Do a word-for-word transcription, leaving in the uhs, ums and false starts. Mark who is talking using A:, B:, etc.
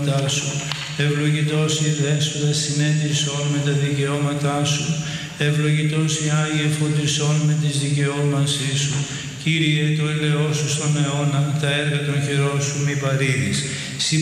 A: σου. Ευλογητός η Δέσποινα συνέντησον με τα δικαιώματά σου. Ευλογητός η Άγιε φωτισόν με τις δικαιώμασή σου. Κύριε, το ελαιό σου στον αιώνα, τα έργα των χειρών σου μη παρήδεις.